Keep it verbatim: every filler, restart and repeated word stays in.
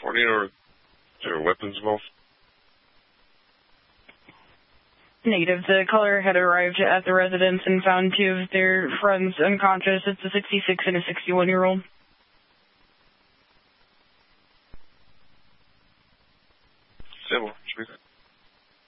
reporting, or is there weapons involved? Negative. The caller had arrived at the residence and found two of their friends unconscious. It's a sixty-six and a sixty-one-year-old.